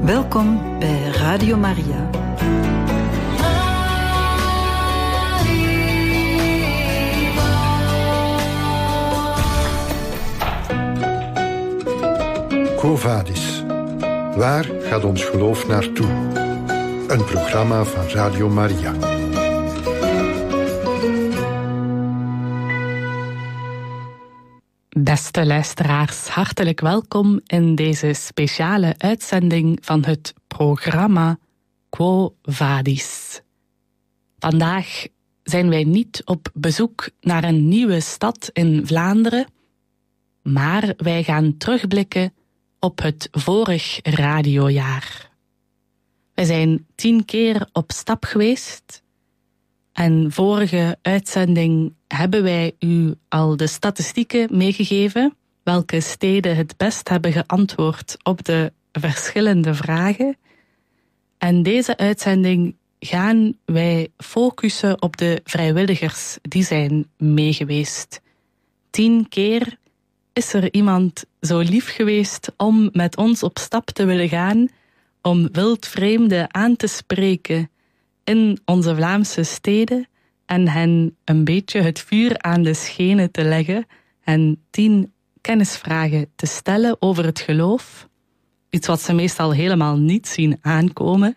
Welkom bij Radio Maria. Quo Vadis. Waar gaat ons geloof naartoe? Een programma van Radio Maria. Beste luisteraars, hartelijk welkom in deze speciale uitzending van het programma Quo Vadis. Vandaag zijn wij niet op bezoek naar een nieuwe stad in Vlaanderen, maar wij gaan terugblikken op het vorig radiojaar. Wij zijn 10 keer op stap geweest en vorige uitzending hebben wij u al de statistieken meegegeven, welke steden het best hebben geantwoord op de verschillende vragen. En deze uitzending gaan wij focussen op de vrijwilligers die zijn meegeweest. 10 keer is er iemand zo lief geweest om met ons op stap te willen gaan, om wildvreemden aan te spreken in onze Vlaamse steden en hen een beetje het vuur aan de schenen te leggen en 10 kennisvragen te stellen over het geloof. Iets wat ze meestal helemaal niet zien aankomen.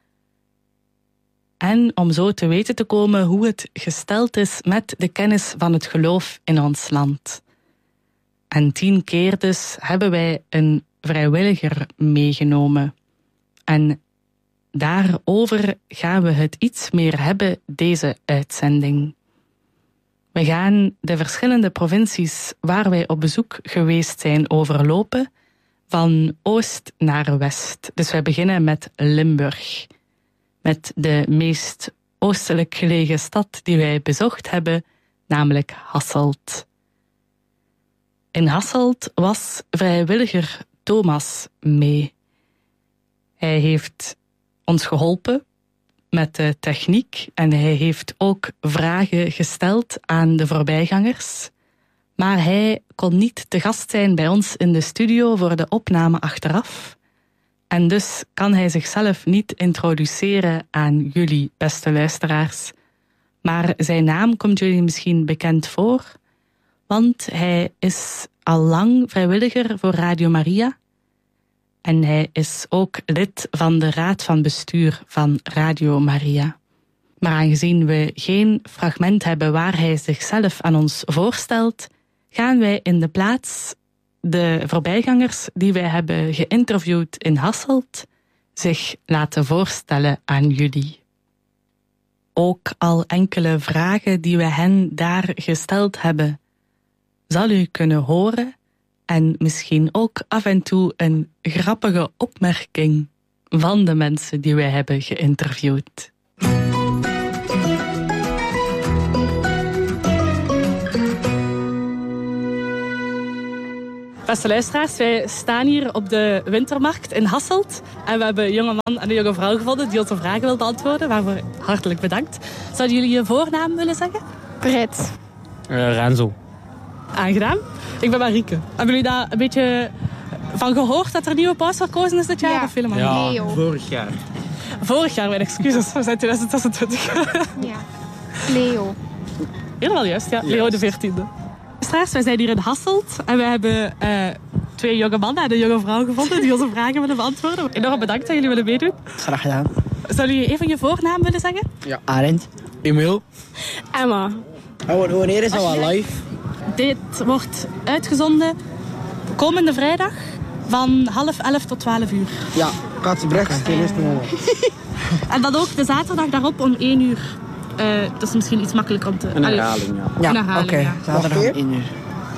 En om zo te weten te komen hoe het gesteld is met de kennis van het geloof in ons land. En 10 keer dus hebben wij een vrijwilliger meegenomen. En daarover gaan we het iets meer hebben deze uitzending. We gaan de verschillende provincies waar wij op bezoek geweest zijn overlopen, van oost naar west. Dus wij beginnen met Limburg, met de meest oostelijk gelegen stad die wij bezocht hebben, namelijk Hasselt. In Hasselt was vrijwilliger Thomas mee. Hij heeft ons geholpen met de techniek en hij heeft ook vragen gesteld aan de voorbijgangers. Maar hij kon niet te gast zijn bij ons in de studio voor de opname achteraf. En dus kan hij zichzelf niet introduceren aan jullie, beste luisteraars. Maar zijn naam komt jullie misschien bekend voor, want hij is al lang vrijwilliger voor Radio Maria. En hij is ook lid van de Raad van Bestuur van Radio Maria. Maar aangezien we geen fragment hebben waar hij zichzelf aan ons voorstelt, gaan wij in de plaats de voorbijgangers die wij hebben geïnterviewd in Hasselt zich laten voorstellen aan jullie. Ook al enkele vragen die we hen daar gesteld hebben, zal u kunnen horen. En misschien ook af en toe een grappige opmerking van de mensen die wij hebben geïnterviewd. Beste luisteraars, wij staan hier op de Wintermarkt in Hasselt. En we hebben een jonge man en een jonge vrouw gevonden die onze vragen wilden beantwoorden. Waarvoor hartelijk bedankt. Zouden jullie je voornaam willen zeggen? Brett. Renzo. Aangenaam. Ik ben Marieke. Hebben jullie daar een beetje van gehoord dat er een nieuwe paus verkozen is dit jaar? Ja. Of helemaal niet? Ja, Leo. vorig jaar. Vorig jaar, mijn excuses. We zijn 2026. Ja. Leo. Helemaal juist, ja. Leo de 14e. Luisteraars, wij zijn hier in Hasselt. En we hebben 2 jonge mannen en een jonge vrouw gevonden die onze vragen willen beantwoorden. Enorm bedankt dat jullie willen meedoen. Graag gedaan. Zouden jullie even je voornaam willen zeggen? Ja. Arend. Emil. Emma. Wanneer is dat al live? Dit wordt uitgezonden komende vrijdag van 10:30 tot 12 uur. Ja. Kaatsenbrecht. En dan ook de zaterdag daarop om 1 uur. Dat is misschien iets makkelijker om te... Een herhaling, ja. Een herhaling, Oké. ja. Zaterdag om 1 uur.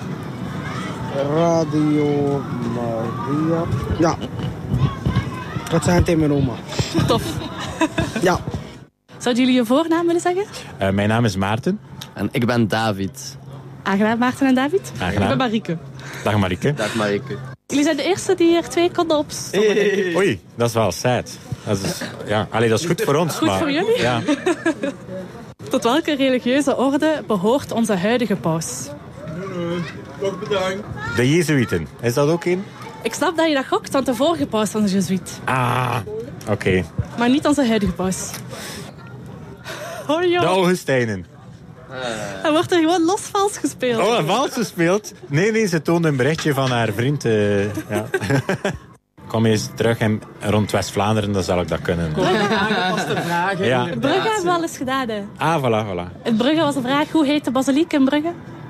Radio Maria. Ja. Dat zijn tegen mijn oma. Tof. Ja. Zouden jullie je voornaam willen zeggen? Mijn naam is Maarten. En ik ben David. Aangenaam, Maarten en David. Aangenaam. Ik ben Marieke. Dag Marieke. Dag Marieke. Jullie zijn de eerste die er 2 konden opstoppen. Oei, dat is wel sad. Dat is, ja. Allee, dat is goed voor ons. Goed maar, voor jullie? Ja. Tot welke religieuze orde behoort onze huidige paus? Toch bedankt. De Jezuïeten, is dat ook een? Ik snap dat je dat gokt, want de vorige paus was een jezuïet. Ah, oké. Maar niet onze huidige paus. Oh De joh, Augustijnen. hij wordt er gewoon los vals gespeeld. Oh, een vals gespeeld? Nee, ze toonde een berichtje van haar vriend. Ja. Kom eens terug en rond West-Vlaanderen, dan zal ik dat kunnen. Aangepaste vragen. Ja. Brugge hebben we al eens gedaan, hè. Ah, voilà. In Brugge was de vraag, hoe heet de basiliek in Brugge?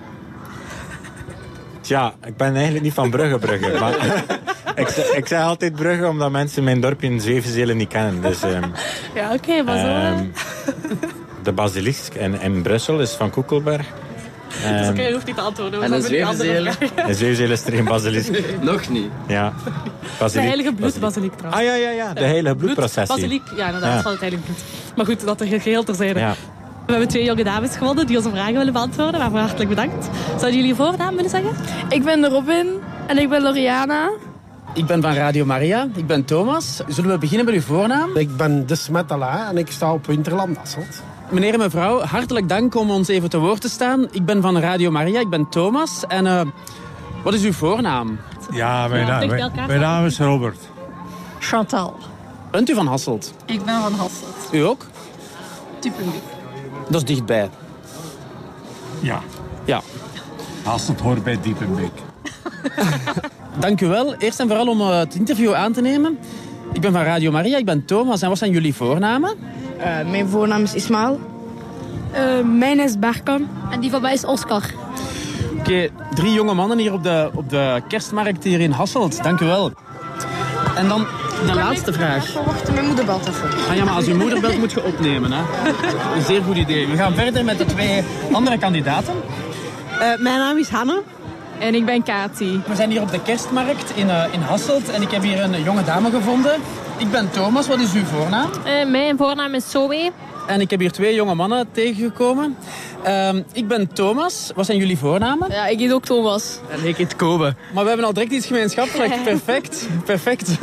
Tja, ik ben eigenlijk niet van Brugge. Maar ik zeg altijd Brugge, omdat mensen mijn dorpje in Zwevenzelen niet kennen. Dus, Ja, oké, maar zo... de basilisk in Brussel is van Koekelberg. Dus oké, je hoeft niet te antwoorden. En We een hebben die andere Zwevenzelen? vraag. In Zwevenzelen is er geen basilisk. Nog niet. Ja. De heilige bloedbasiliek trouwens. Ah ja, de heilige bloedprocessie. Basiliek, ja inderdaad, Ja. van het heilige bloed. Maar goed, dat er geheel terzijde. Ja. We hebben 2 jonge dames gewonnen die onze vragen willen beantwoorden. Waarvoor hartelijk bedankt. Zouden jullie je voornaam willen zeggen? Ik ben Robin en ik ben Loriana. Ik ben van Radio Maria. Ik ben Thomas. Zullen we beginnen met uw voornaam? Ik ben De Smet Alain en ik sta op Winterland Hasselt. Meneer en mevrouw, hartelijk dank om ons even te woord te staan. Ik ben van Radio Maria, ik ben Thomas. En wat is uw voornaam? Ja, dicht bij elkaar mijn naam is Robert. Chantal. Bent u van Hasselt? Ik ben van Hasselt. U ook? Typenbeek. Dat is dichtbij. Ja, Ja. Hasselt hoort bij Diepenbeek. Dank u wel. Eerst en vooral om het interview aan te nemen. Ik ben van Radio Maria, ik ben Thomas. En wat zijn jullie voornamen? Mijn voornaam is Ismael. Mijn is Berkan. En die van mij is Oscar. Oké, 3 jonge mannen hier op de kerstmarkt hier in Hasselt. Dank u wel. En dan de laatste vraag. Wacht, mijn moeder belt even. Ah ja, maar als uw moeder belt, moet je opnemen. Hè? Een zeer goed idee. We gaan verder met de 2 andere kandidaten. Mijn naam is Hanne. En ik ben Kati. We zijn hier op de kerstmarkt in Hasselt en ik heb hier een jonge dame gevonden. Ik ben Thomas, wat is uw voornaam? Mijn voornaam is Zoe. En ik heb hier 2 jonge mannen tegengekomen. Ik ben Thomas, wat zijn jullie voornamen? Ja, ik heet ook Thomas. En ik heet Kobe. Maar we hebben al direct iets gemeenschappelijk. Perfect.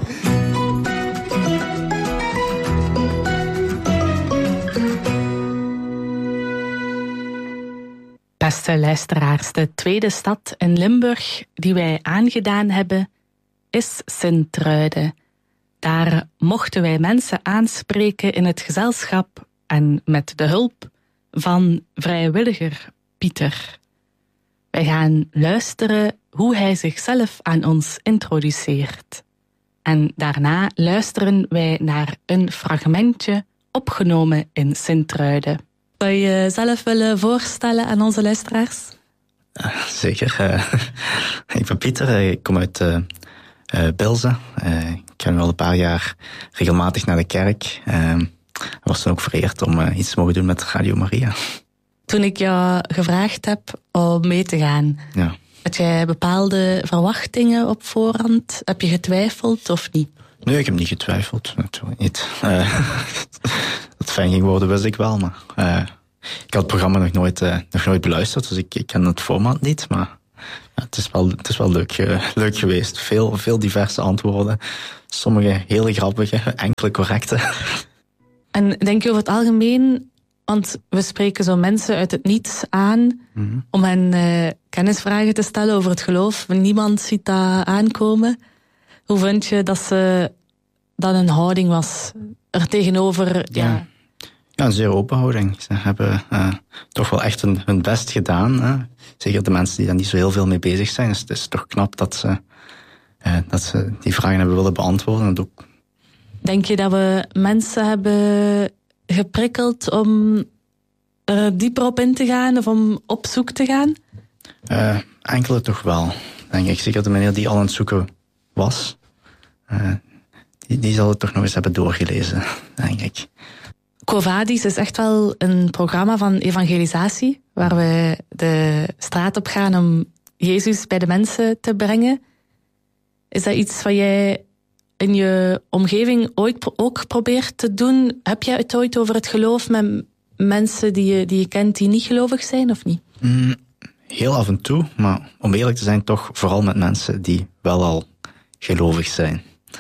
Beste luisteraars, de tweede stad in Limburg die wij aangedaan hebben, is Sint-Truiden. Daar mochten wij mensen aanspreken in het gezelschap en met de hulp van vrijwilliger Pieter. Wij gaan luisteren hoe hij zichzelf aan ons introduceert. En daarna luisteren wij naar een fragmentje opgenomen in Sint-Truiden. Zou je jezelf willen voorstellen aan onze luisteraars? Zeker. Ik ben Pieter, ik kom uit Bilze. Ik ga nu al een paar jaar regelmatig naar de kerk. Ik was dan ook vereerd om iets te mogen doen met Radio Maria. Toen ik jou gevraagd heb om mee te gaan, Ja. had jij bepaalde verwachtingen op voorhand? Heb je getwijfeld of niet? Nee, ik heb niet getwijfeld. Natuurlijk niet. Dat het fijn ging worden, wist ik wel. Maar ik had het programma nog nooit beluisterd, dus ik ken het format niet. Maar ja, het is wel leuk geweest. Veel diverse antwoorden. Sommige hele grappige, enkele correcte. En denk je over het algemeen, want we spreken zo mensen uit het niets aan, om hen kennisvragen te stellen over het geloof. Niemand ziet dat aankomen. Hoe vind je dat een houding was er tegenover? Ja, een zeer open houding. Ze hebben toch wel echt hun best gedaan. Hè. Zeker de mensen die daar niet zo heel veel mee bezig zijn. Dus het is toch knap dat ze die vragen hebben willen beantwoorden. En ook... Denk je dat we mensen hebben geprikkeld om er dieper op in te gaan of om op zoek te gaan? Enkele toch wel, denk ik. Zeker de meneer die al aan het zoeken was. Die zal het toch nog eens hebben doorgelezen, denk ik. Quo Vadis is echt wel een programma van evangelisatie, waar we de straat op gaan om Jezus bij de mensen te brengen. Is dat iets wat jij in je omgeving ooit ook probeert te doen? Heb jij het ooit over het geloof met mensen die je kent die niet gelovig zijn, of niet? Heel af en toe, maar om eerlijk te zijn toch vooral met mensen die wel al gelovig zijn.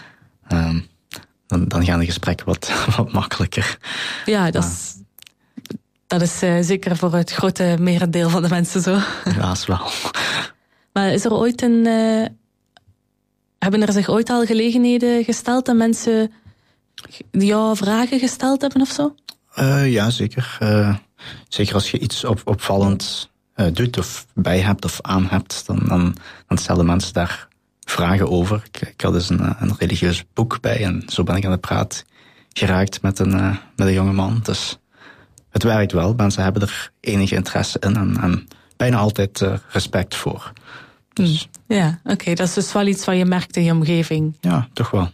Dan gaan de gesprekken wat makkelijker. Ja, dat is zeker voor het grote merendeel van de mensen zo. Helaas wel. Maar is er ooit Hebben er zich ooit al gelegenheden gesteld en mensen jou vragen gesteld hebben of zo? Ja, zeker. Zeker als je iets opvallend doet of bij hebt of aan hebt, dan stellen mensen daar vragen over. Ik had dus een religieus boek bij en zo ben ik aan de praat geraakt met een jonge man. Dus het werkt wel. Mensen hebben er enige interesse in en bijna altijd respect voor. Dus, ja, oké. Dat is dus wel iets wat je merkt in je omgeving. Ja, toch wel.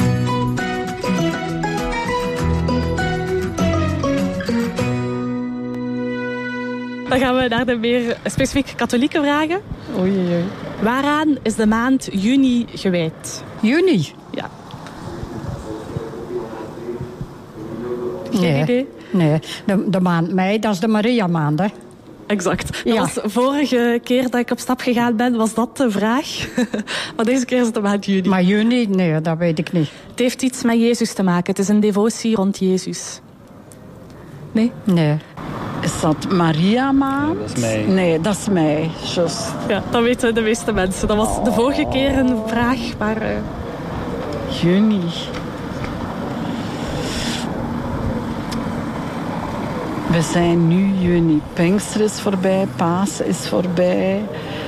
Dan gaan we naar de meer specifiek katholieke vragen. Oei, oei. Waaraan is de maand juni gewijd? Juni? Ja. Geen idee? Nee, de maand mei, dat is de Maria-maand, hè? Exact. Ja. Dat was vorige keer dat ik op stap gegaan ben, was dat de vraag. Maar deze keer is het de maand juni. Maar juni? Nee, dat weet ik niet. Het heeft iets met Jezus te maken. Het is een devotie rond Jezus. Nee? Nee. Is dat Maria-maand? Dat is mei. Nee, dat is mei. Just. Ja, dat weten de meeste mensen. Dat was de vorige keer een vraag, maar... Juni. We zijn nu juni. Pinkster is voorbij, Pasen is voorbij.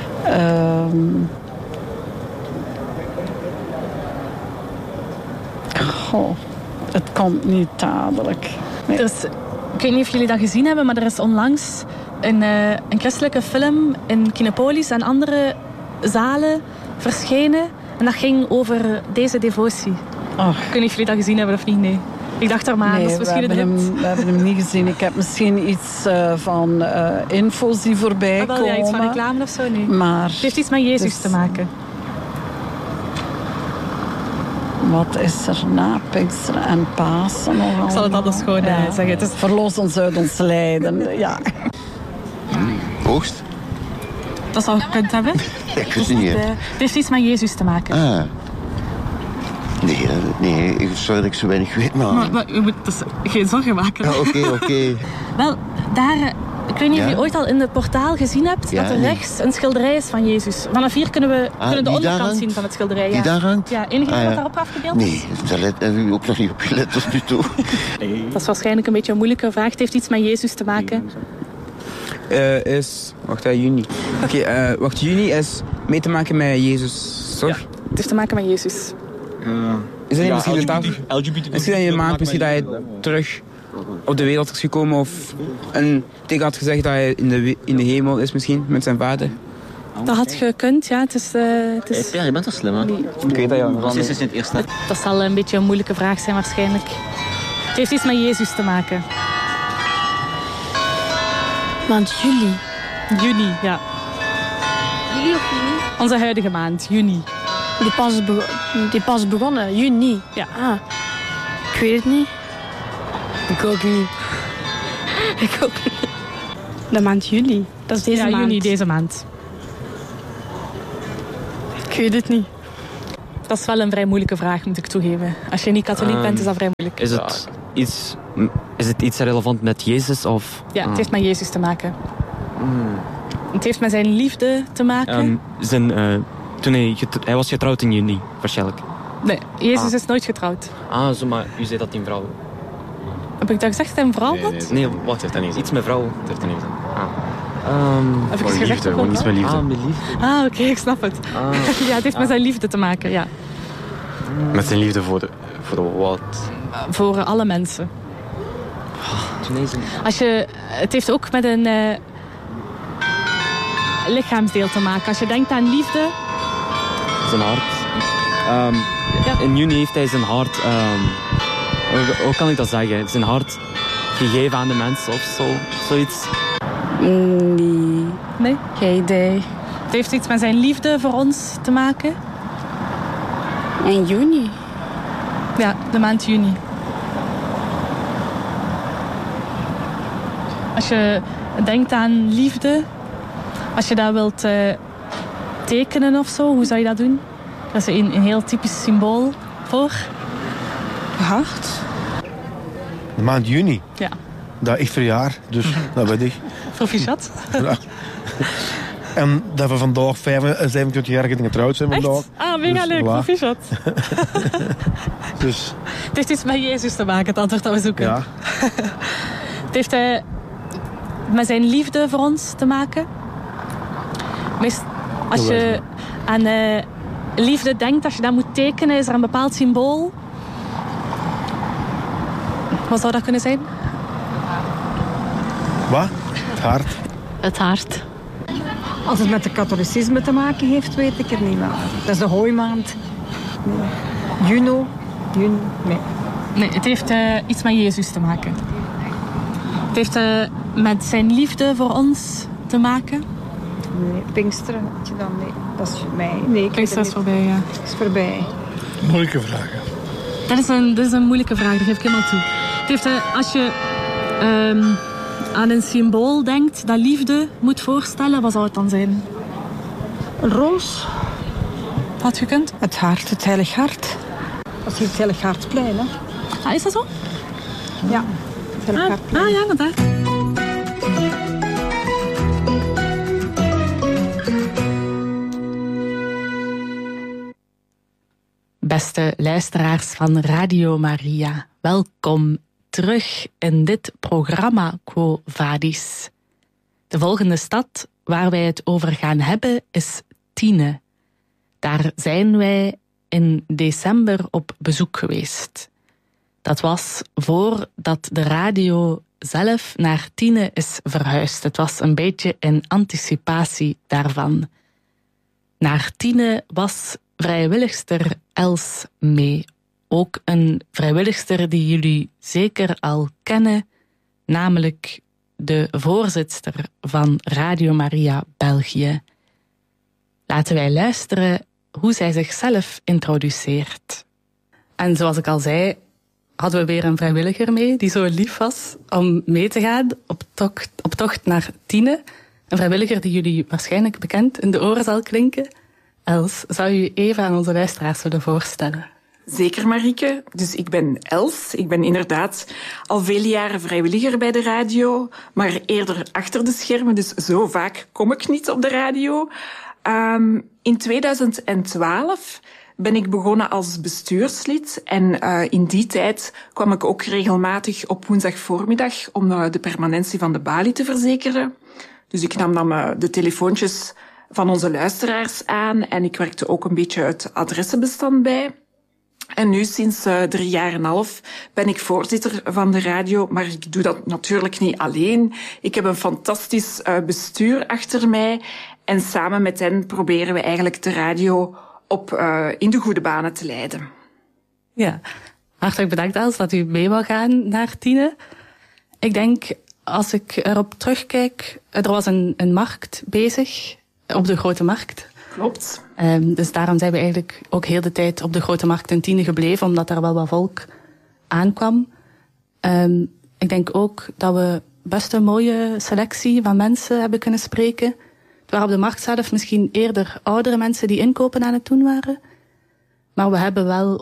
Goh, het komt niet dadelijk. Nee. Dus, ik weet niet of jullie dat gezien hebben, maar er is onlangs een christelijke film in Kinepolis en andere zalen verschenen. En dat ging over deze devotie. Oh. Ik weet niet of jullie dat gezien hebben of niet, nee. Ik dacht er maar aan, dat is misschien we hebben hem niet gezien. Ik heb misschien iets van info's die voorbij komen. Ja, iets van reclame of zo, nee. Maar het heeft iets met Jezus te maken. Wat is er na Pinkster en Pasen nog? Ik zal het anders gewoon zeggen. Het is... Verlos ons uit ons lijden, ja. Oogst? Dat zou gekund hebben. Ik wist het niet. Het heeft iets met Jezus te maken. Ah. Nee, sorry dat ik zo weinig weet, maar u moet dus geen zorgen maken. Oké. Wel, daar... Ik weet niet of je ooit al in het portaal gezien hebt dat er rechts een schilderij is van Jezus. Vanaf hier kunnen we de onderkant zien van het schilderij. Die daar hangt? Ja, enig idee wat daarop afgebeeld is? Nee, daar hebben we ook nog niet op gelet tot nu toe. Dat is waarschijnlijk een beetje een moeilijke vraag. Het heeft iets met Jezus te maken. Juni. Oké, juni is mee te maken met Jezus, toch? Ja, het heeft te maken met Jezus. Is dat niet misschien dat je maand misschien dat je terug op de wereld is gekomen of een tegen had gezegd dat hij in de hemel is misschien met zijn vader? Dat had gekund, ja. Het is... Ja, je bent wel slim, hè? Ik weet dat, ja. Precies is het eerste. Dat zal een beetje een moeilijke vraag zijn waarschijnlijk. Het heeft iets met Jezus te maken. Maand juli. Juni, ja. Juli of juni? Onze huidige maand, juni. Die pas begonnen, juni. Ja. Ah, ik weet het niet. Ik ook niet. Ik ook niet. De maand juli, dat is deze maand. Juni, deze maand. Ik weet het niet. Dat is wel een vrij moeilijke vraag, moet ik toegeven. Als je niet katholiek bent, is dat vrij moeilijk. Is het iets relevant met Jezus? Of? Ja, het heeft met Jezus te maken. Het heeft met zijn liefde te maken. Toen hij was getrouwd in juni, waarschijnlijk. Nee, Jezus is nooit getrouwd. Zo, maar u zei dat hij een vrouw... Heb ik dat gezegd dat hij een vrouw had? Nee, wat heeft hij niet? Iets met vrouw. Dat heeft hij niet. Heb ik gezegd dat gewoon iets met liefde. Met liefde. Oké, ik snap het. Ja, het heeft met zijn liefde te maken, ja. Met zijn liefde voor wat? Voor alle mensen. Het heeft ook met een lichaamsdeel te maken. Als je denkt aan liefde... Zijn hart. In juni heeft hij zijn hart... hoe kan ik dat zeggen? Zijn hart gegeven aan de mensen of zo. Zoiets. Nee? Geen idee. Het heeft iets met zijn liefde voor ons te maken. In juni? Ja, de maand juni. Als je denkt aan liefde, als je dat wilt tekenen of zo, hoe zou je dat doen? Dat is een heel typisch symbool voor. Hart? De maand juni? Ja. Dat ik verjaar, dus dat weet ik. Proficiat. En dat we vandaag 27 jaar getrouwd zijn vandaag. Echt? Ah, mega leuk. Proficiat. Dus. Het heeft iets met Jezus te maken, het antwoord dat we zoeken. Ja. Het heeft met zijn liefde voor ons te maken. Als je aan liefde denkt, als je dat moet tekenen, is er een bepaald symbool. Wat zou dat kunnen zijn? Wat? Het hart. Het hart. Als het met het katholicisme te maken heeft, weet ik het niet. Maar dat is de hooimaand. Nee. Juno. Nee. Nee, het heeft iets met Jezus te maken. Het heeft met zijn liefde voor ons te maken. Nee, Pinksteren had je dan? Nee, dat is mij. Nee, Pinksteren is voorbij, ja. Is voorbij. Moeilijke vraag. Dat is een moeilijke vraag, dat geef ik helemaal toe. Het heeft, als je aan een symbool denkt dat liefde moet voorstellen, wat zou het dan zijn? Een roos. Had gekund? Het hart, het heilig hart. Dat is hier het heilig hartplein, hè? Ah, is dat zo? Ja, het heilig hartplein. Ah ja, inderdaad. Beste luisteraars van Radio Maria, welkom terug in dit programma Quo Vadis. De volgende stad waar wij het over gaan hebben is Tiene. Daar zijn wij in december op bezoek geweest. Dat was voordat de radio zelf naar Tiene is verhuisd. Het was een beetje in anticipatie daarvan. Naar Tiene was vrijwilligster Els mee. Ook een vrijwilligster die jullie zeker al kennen, namelijk de voorzitster van Radio Maria België. Laten wij luisteren hoe zij zichzelf introduceert. En zoals ik al zei, hadden we weer een vrijwilliger mee die zo lief was om mee te gaan op tocht naar Tiene. Een vrijwilliger die jullie waarschijnlijk bekend in de oren zal klinken. Els, zou je even aan onze luisteraars willen voorstellen? Zeker, Marieke. Dus ik ben Els. Ik ben inderdaad al vele jaren vrijwilliger bij de radio, maar eerder achter de schermen, dus zo vaak kom ik niet op de radio. In 2012 ben ik begonnen als bestuurslid en in die tijd kwam ik ook regelmatig op woensdagvoormiddag om de permanentie van de balie te verzekeren. Dus ik nam dan de telefoontjes van onze luisteraars aan en ik werkte ook een beetje het adressenbestand bij. En nu sinds 3 jaar en een half ben ik voorzitter van de radio, maar ik doe dat natuurlijk niet alleen. Ik heb een fantastisch bestuur achter mij en samen met hen proberen we eigenlijk de radio in de goede banen te leiden. Ja, hartelijk bedankt Els dat u mee wil gaan naar Tiene. Ik denk, als ik erop terugkijk, er was een markt bezig op de Grote Markt. Klopt. Dus daarom zijn we eigenlijk ook heel de tijd op de Grote Markt in Tiene gebleven, omdat er wel wat volk aankwam. Ik denk ook dat we best een mooie selectie van mensen hebben kunnen spreken. Het waren op de markt zelf misschien eerder oudere mensen die inkopen aan het doen waren. Maar we hebben wel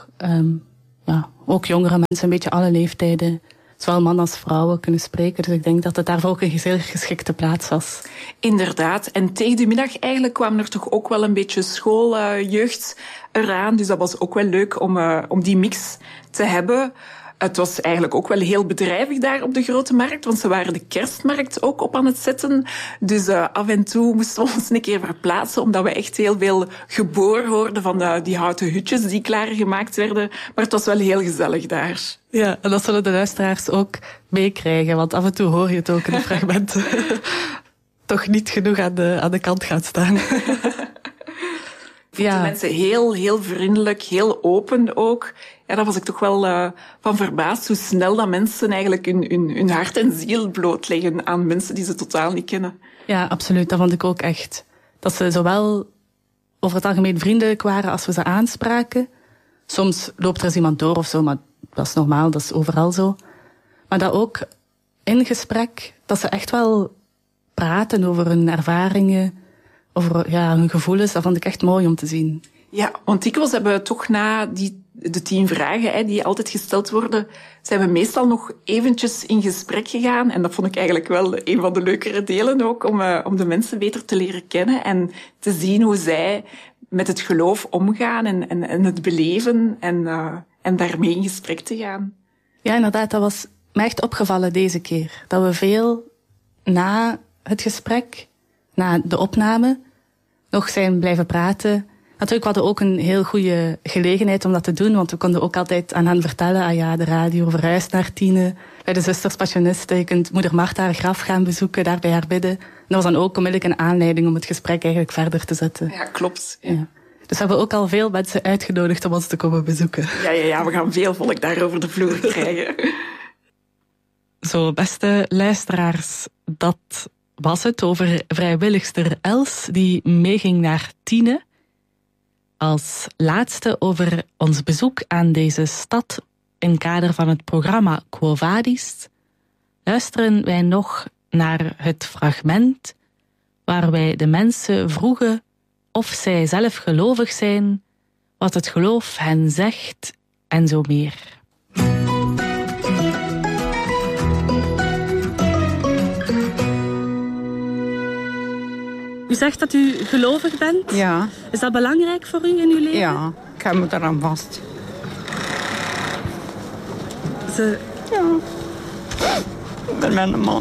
ook jongere mensen, een beetje alle leeftijden, zowel mannen als vrouwen kunnen spreken. Dus ik denk dat het daarvoor ook een heel geschikte plaats was. Inderdaad. En tegen de middag eigenlijk kwam er toch ook wel een beetje schooljeugd eraan. Dus dat was ook wel leuk om die mix te hebben. Het was eigenlijk ook wel heel bedrijvig daar op de Grote Markt, want ze waren de kerstmarkt ook op aan het zetten. Dus af en toe moesten we ons een keer verplaatsen, omdat we echt heel veel geboor hoorden van die houten hutjes die klaargemaakt werden. Maar het was wel heel gezellig daar. Ja, en dat zullen de luisteraars ook meekrijgen, want af en toe hoor je het ook in de fragmenten. Toch niet genoeg aan de kant gaat staan. Ik vond de mensen heel, heel vriendelijk, heel open ook. Ja, daar was ik toch wel van verbaasd hoe snel dat mensen eigenlijk hun hart en ziel blootleggen aan mensen die ze totaal niet kennen. Ja, absoluut. Dat vond ik ook echt. Dat ze zowel over het algemeen vriendelijk waren als we ze aanspraken. Soms loopt er eens iemand door of zo, maar dat is normaal, dat is overal zo. Maar dat ook in gesprek, dat ze echt wel praten over hun ervaringen, over hun gevoelens. Dat vond ik echt mooi om te zien. Ja, want dikwijls hebben we toch na de 10 vragen die altijd gesteld worden, zijn we meestal nog eventjes in gesprek gegaan. En dat vond ik eigenlijk wel een van de leukere delen ook, om de mensen beter te leren kennen en te zien hoe zij met het geloof omgaan en het beleven en daarmee in gesprek te gaan. Ja, inderdaad, dat was mij echt opgevallen deze keer. Dat we veel na het gesprek, na de opname, nog zijn blijven praten. Natuurlijk, we hadden ook een heel goede gelegenheid om dat te doen, want we konden ook altijd aan hen vertellen, de radio verhuist naar Tiene, bij de Zusters Passionisten. Je kunt moeder Martha haar graf gaan bezoeken, daar bij haar bidden. En dat was dan ook onmiddellijk een aanleiding om het gesprek eigenlijk verder te zetten. Ja, klopt. Ja. Dus we hebben ook al veel mensen uitgenodigd om ons te komen bezoeken. Ja, we gaan veel volk daar over de vloer krijgen. Zo, beste luisteraars, dat was het over vrijwilligster Els die meeging naar Tiene. Als laatste over ons bezoek aan deze stad in kader van het programma Quo Vadis luisteren wij nog naar het fragment waar wij de mensen vroegen of zij zelf gelovig zijn, wat het geloof hen zegt en zo meer. U zegt dat u gelovig bent? Ja. Is dat belangrijk voor u in uw leven? Ja, ik hou me eraan vast. Ja. Ik ben met een man.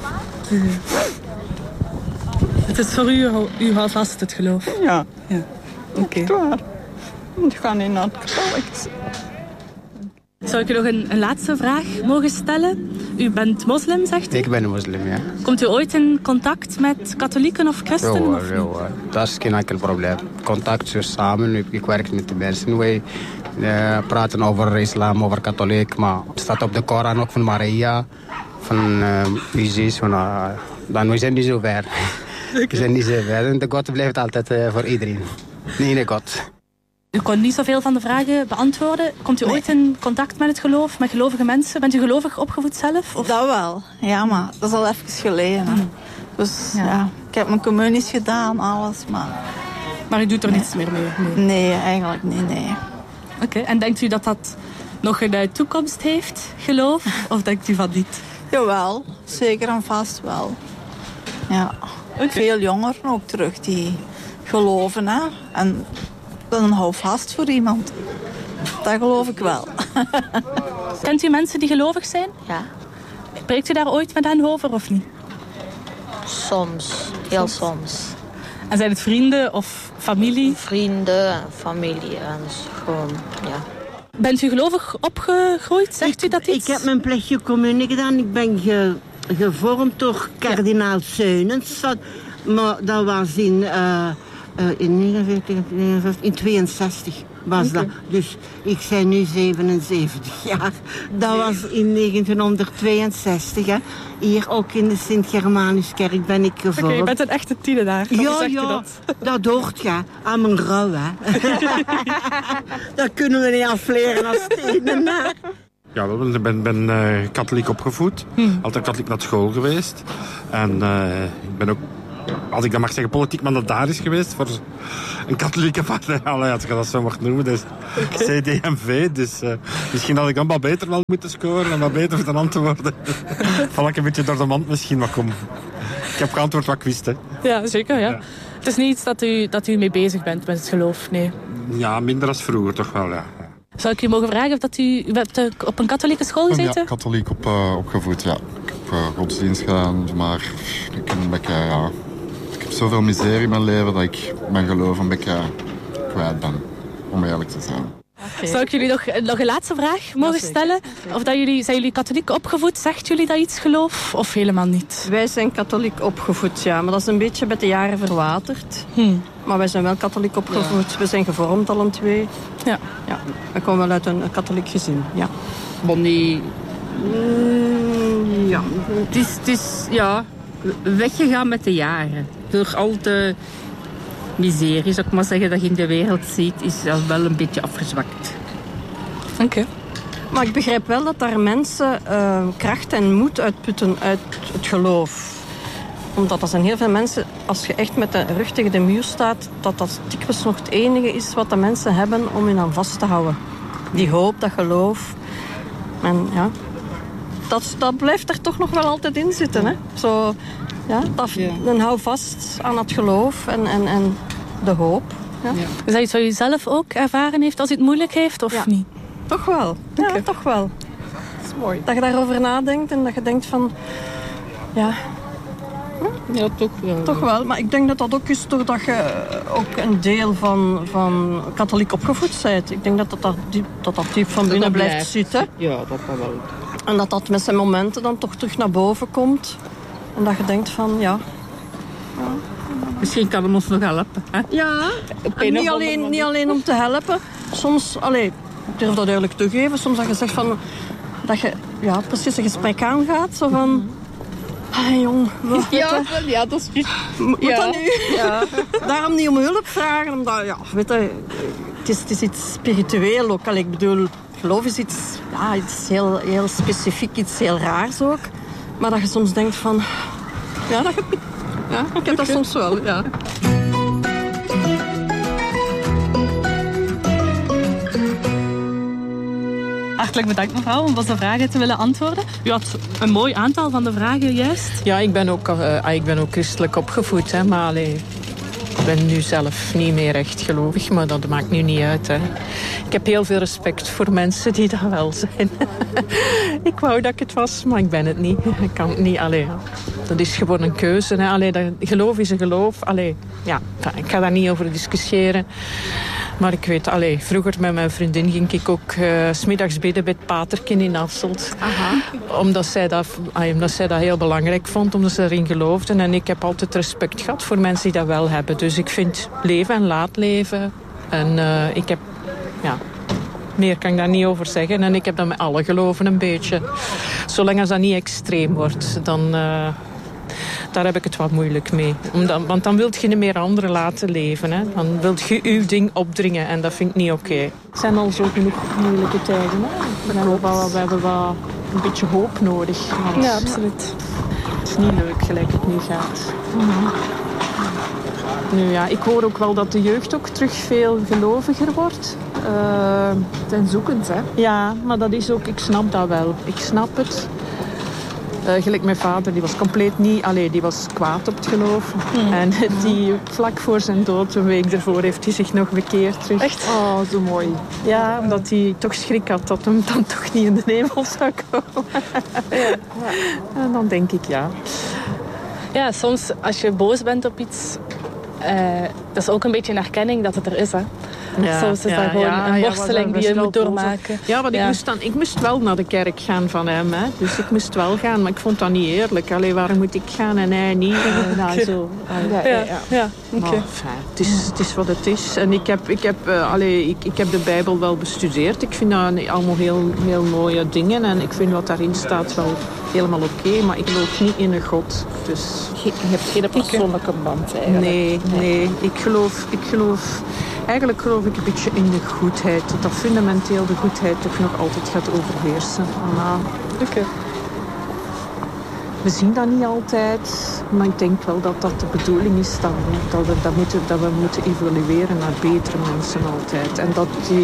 Het is voor u houdt vast het geloof? Ja. Oké. Echt waar. Ik ga niet naar het katholiek. Zou ik u nog een laatste vraag mogen stellen? U bent moslim, zegt u? Ik ben een moslim, ja. Komt u ooit in contact met katholieken of christenen? Ja hoor. Dat is geen enkel probleem. Contact zo samen. Ik werk met de mensen. Wij praten over islam, over katholiek. Maar het staat op de Koran ook van Maria, van Jezus. Dan we zijn niet zo ver. We zijn niet zo ver. En de God blijft altijd voor iedereen. Nee, God. U kon niet zoveel van de vragen beantwoorden. Komt u ooit in contact met het geloof, met gelovige mensen? Bent u gelovig opgevoed zelf? Of? Dat wel, ja, maar dat is al even geleden. Dus ja, ik heb mijn communies gedaan, alles, maar u doet er niets meer mee? Nee, eigenlijk niet, nee. Oké, en denkt u dat dat nog een toekomst heeft, geloof? Of denkt u van niet? Jawel, zeker en vast wel. Ja, veel jongeren ook terug die geloven, hè. En een houvast voor iemand. Dat geloof ik wel. Kent u mensen die gelovig zijn? Ja. Spreekt u daar ooit met hen over of niet? Soms, heel soms. En zijn het vrienden of familie? Vrienden en familie en gewoon, ja. Bent u gelovig opgegroeid? Zegt u dat iets? Ik heb mijn plechje communie gedaan. Ik ben gevormd door kardinaal Zeunens. Maar dat was in 62 was dat. Dus ik ben nu 77 jaar. Dat was in 1962. Hè. Hier ook in de Sint-Germanuskerk ben ik gevormd. Oké, je bent een echte tiener. Ja, dat hoort je aan mijn rouw. Hè. Dat kunnen we niet afleren als tiener. Ja, ik ben katholiek opgevoed. Altijd katholiek naar school geweest. En ik ben ook, als ik dat mag zeggen, politiek mandatarisch geweest voor een katholieke partij. Als je dat zo mag noemen. Dus CDMV. Dus misschien had ik dan wat beter wel moeten scoren en wat beter dan antwoorden. Val ik een beetje door de mand misschien, maar kom. Ik heb geantwoord wat ik wist. Hè. Ja, zeker. Ja. Het is niet iets dat u mee bezig bent met het geloof, nee. Ja, minder als vroeger toch wel, ja. Zou ik u mogen vragen of dat u hebt op een katholieke school gezeten? Ja, katholiek opgevoed, ja. Ik heb godsdienst gedaan, maar ik heb zoveel miserie in mijn leven dat ik mijn geloof een beetje kwijt ben, om eerlijk te zijn. Okay. Zou ik jullie nog een laatste vraag mogen stellen? Of zijn jullie katholiek opgevoed? Zegt jullie dat iets geloof of helemaal niet? Wij zijn katholiek opgevoed, ja. Maar dat is een beetje met de jaren verwaterd. Maar wij zijn wel katholiek opgevoed. Ja. We zijn gevormd al twee. Ja. We komen wel uit een katholiek gezin, ja. Bonnie. Ja. Het is weggegaan met de jaren. Door al de miserie, zou ik maar zeggen, dat je in de wereld ziet, is dat wel een beetje afgezwakt. Oké. Maar ik begrijp wel dat daar mensen kracht en moed uitputten uit het geloof. Omdat er zijn heel veel mensen, als je echt met de rug tegen de muur staat, dat dikwijls nog het enige is wat de mensen hebben om je aan vast te houden. die hoop, dat geloof. En ja, dat blijft er toch nog wel altijd in zitten. Hè? Zo, ja, dan hou vast aan het geloof en de hoop. Ja. Ja. Is dat iets wat u zelf ook ervaren heeft als u het moeilijk heeft, of niet? Toch wel. Ja, toch wel. Dat is mooi. Dat je daarover nadenkt en dat je denkt van... Ja, toch wel. Toch wel, maar ik denk dat dat ook is doordat je ook een deel van katholiek opgevoed bent. Ik denk dat diep van binnen blijft zitten. Ja, dat kan wel. En dat met zijn momenten dan toch terug naar boven komt. En dat je denkt van, ja... Misschien kan hem ons nog helpen. Hè? Ja, en niet alleen om te helpen. Soms, ik durf dat eerlijk toegeven, soms dat je zegt van... Dat je precies een gesprek aangaat, zo van... jong, ja, dat is... Moet dat nu? Ja. Daarom niet om hulp vragen, omdat, weet je, het is iets spiritueel ook. Ik bedoel, geloof is iets heel, heel specifiek, iets heel raars ook. Maar dat je soms denkt van... ik heb dat soms wel, ja. Hartelijk bedankt mevrouw om onze vragen te willen antwoorden. U had een mooi aantal van de vragen juist. Ja, ik ben ook christelijk opgevoed, hè, maar ik ben nu zelf niet meer echt gelovig, maar dat maakt nu niet uit. Hè. Ik heb heel veel respect voor mensen die dat wel zijn. Ik wou dat ik het was, maar ik ben het niet. Ik kan het niet. Dat is gewoon een keuze. Hè. Geloof is een geloof. Ik ga daar niet over discussiëren. Maar ik weet, vroeger met mijn vriendin ging ik ook 's middags bidden bij het Paterken in Hasselt. Aha. Omdat zij dat heel belangrijk vond, omdat ze erin geloofden. En ik heb altijd respect gehad voor mensen die dat wel hebben. Dus ik vind leven en laat leven. En ik heb, meer kan ik daar niet over zeggen. En ik heb dat met alle geloven een beetje. Zolang als dat niet extreem wordt, dan... Daar heb ik het wat moeilijk mee. Want dan wilt je niet meer anderen laten leven. Hè? Dan wilt je je ding opdringen en dat vind ik niet oké. Het zijn al zo genoeg moeilijke tijden. Hè? We hebben wel een beetje hoop nodig. Want ja, absoluut. Het is niet leuk gelijk het nu gaat. Mm-hmm. Nu ja, ik hoor ook wel dat de jeugd ook terug veel geloviger wordt. Ten zoekend, hè? Ja, maar dat is ook, ik snap dat wel. Ik snap het. Gelijk mijn vader, die was compleet niet... die was kwaad op het geloof. En die vlak voor zijn dood, een week ervoor, heeft hij zich nog bekeerd terug. Echt? Oh, zo mooi. Ja, omdat hij toch schrik had dat hem dan toch niet in de hemel zou komen. Ja. En dan denk ik, Ja, soms als je boos bent op iets... dat is ook een beetje een erkenning dat het er is, hè. Ja, soms is dat gewoon een worsteling die je moet doormaken. Ja, want ik moest wel naar de kerk gaan van hem. Hè. Dus ik moest wel gaan, maar ik vond dat niet eerlijk. Waarom moet ik gaan en hij niet? Zo. Maar, het is wat het is. En ik heb de Bijbel wel bestudeerd. Ik vind dat allemaal heel, heel mooie dingen. En ik vind wat daarin staat wel helemaal oké. Maar ik geloof niet in een God. Dus je hebt geen persoonlijke band eigenlijk. Nee. Eigenlijk geloof ik een beetje in de goedheid. Dat fundamenteel de goedheid toch nog altijd gaat overheersen. We zien dat niet altijd, maar ik denk wel dat dat de bedoeling is. Dat we moeten evolueren naar betere mensen altijd. En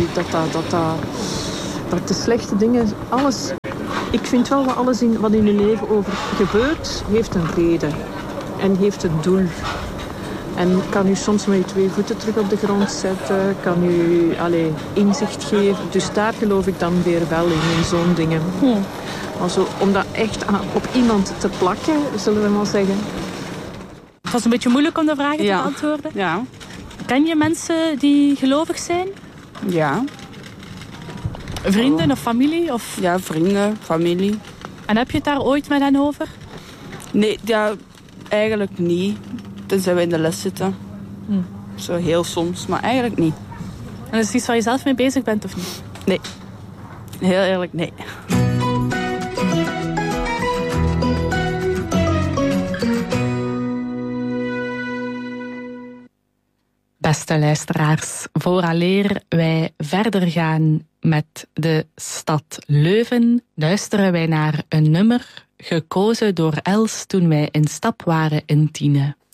dat de slechte dingen, alles... Ik vind wel dat alles wat in je leven over gebeurt, heeft een reden. En heeft een doel. En kan u soms met je 2 voeten terug op de grond zetten. Kan u inzicht geven. Dus daar geloof ik dan weer wel in zo'n dingen. Maar zo, om dat echt op iemand te plakken, zullen we maar zeggen. Het was een beetje moeilijk om de vragen te beantwoorden. Ja. Ken je mensen die gelovig zijn? Ja. Vrienden of familie? Of? Ja, vrienden, familie. En heb je het daar ooit met hen over? Nee, eigenlijk niet. Tenzij we in de les zitten. Zo heel soms, maar eigenlijk niet. En is het iets waar je zelf mee bezig bent of niet? Nee. Heel eerlijk, nee. Beste luisteraars, vooraleer wij verder gaan met de stad Leuven, luisteren wij naar een nummer gekozen door Els toen wij in stap waren in Tiene.